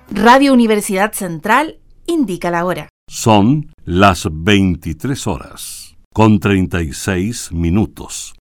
Radio Universidad Central indica la hora. Son las 23 horas, con 36 minutos.